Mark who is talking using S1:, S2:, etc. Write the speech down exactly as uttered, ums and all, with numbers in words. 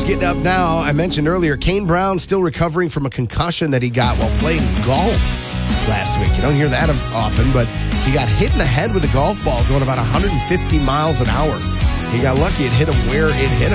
S1: just getting up now. I mentioned earlier, Kane Brown still recovering from a concussion that he got while playing golf last week. You don't hear that often, but he got hit in the head with a golf ball going about one hundred fifty miles an hour. He got lucky it hit him where it hit him.